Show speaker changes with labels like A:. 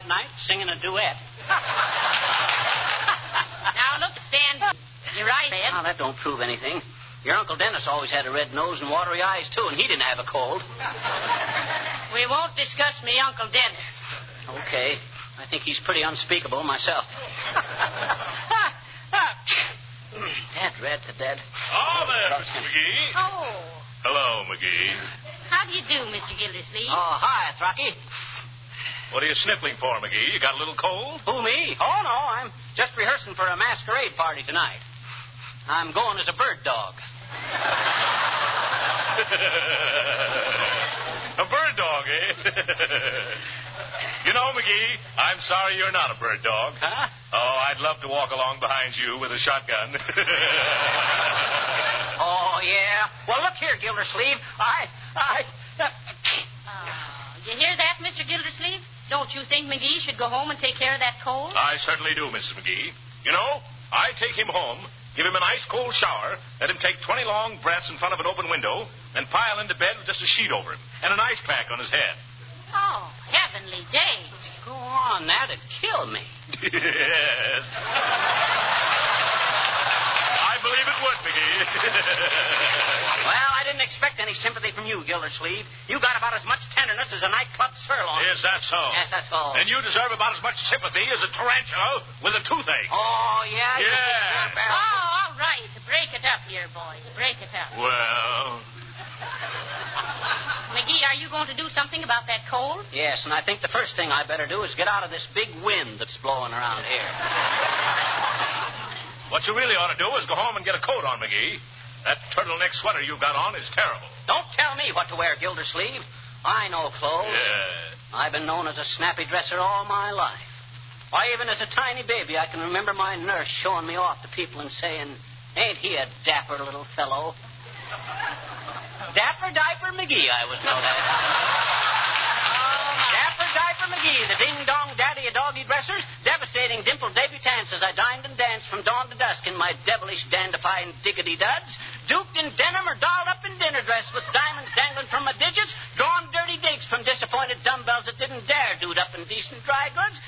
A: night singing a duet.
B: Now, look, Stan, you're right, Ed.
A: Now, that don't prove anything. Your Uncle Dennis always had a red nose and watery eyes, too, and he didn't have a cold.
B: We won't discuss me Uncle Dennis.
A: Okay. I think he's pretty unspeakable myself. Dad, red to dead.
C: Oh, there, Mr. McGee.
B: Oh.
C: Hello, McGee.
B: How do you do, Mr. Gildersleeve?
A: Oh, hi, Throcky.
C: What are you sniffling for, McGee? You got a little cold?
A: Who, me? Oh, no, I'm just rehearsing for a masquerade party tonight. I'm going as a bird dog.
C: A bird dog, eh? You know, McGee, I'm sorry you're not a bird dog.
A: Huh?
C: Oh, I'd love to walk along behind you with a shotgun.
A: Oh, yeah? Well, look here, Gildersleeve.
B: You hear that, Mr. Gildersleeve? Don't you think McGee should go home and take care of that cold?
C: I certainly do, Mrs. McGee. You know, I take him home, give him an ice-cold shower, let him take 20 long breaths in front of an open window, and pile into bed with just a sheet over him and an ice pack on his head.
B: Oh, heavenly days.
A: Go on, that'd kill me.
C: Yes. I believe it would, McGee.
A: Well, I didn't expect any sympathy from you, Gildersleeve. You got about as much tenderness as a nightclub sirloin.
C: Is that so?
A: Yes, that's all.
C: And you deserve about as much sympathy as a tarantula with a toothache.
A: Oh, yeah?
C: Yes.
B: Oh, all right. Break it up here, boys. Break it up.
C: Well...
B: McGee, are you going to do something about that cold?
A: Yes, and I think the first thing I better do is get out of this big wind that's blowing around here.
C: What you really ought to do is go home and get a coat on, McGee. That turtleneck sweater you've got on is terrible.
A: Don't tell me what to wear, Gildersleeve. I know clothes.
C: Yeah.
A: I've been known as a snappy dresser all my life. Why, even as a tiny baby, I can remember my nurse showing me off to people and saying, "Ain't he a dapper little fellow?" Dapper Diaper McGee, I was known as. Dapper Diaper McGee, the ding-dong daddy of doggy dressers, devastating dimpled debutantes as I dined and danced from dawn to dusk in my devilish dandifying diggity-duds, duped in denim or dolled up in dinner dress with diamonds dangling from my digits, drawn dirty digs from disappointed dumbbells that didn't dare dude up in decent dry goods,